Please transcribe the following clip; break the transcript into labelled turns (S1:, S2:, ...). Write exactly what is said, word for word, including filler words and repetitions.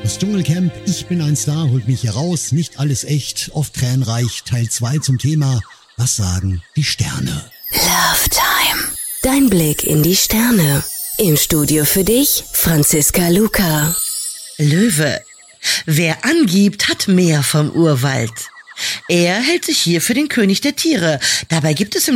S1: Das Dschungelcamp Ich bin ein Star holt mich hier raus. Nicht alles echt, oft tränenreich. Teil zwei zum Thema Was sagen die Sterne?
S2: Love Time. Dein Blick in die Sterne. Im Studio für dich, Franziska Luca.
S3: Löwe. Wer angibt, hat mehr vom Urwald. Er hält sich hier für den König der Tiere. Dabei gibt es im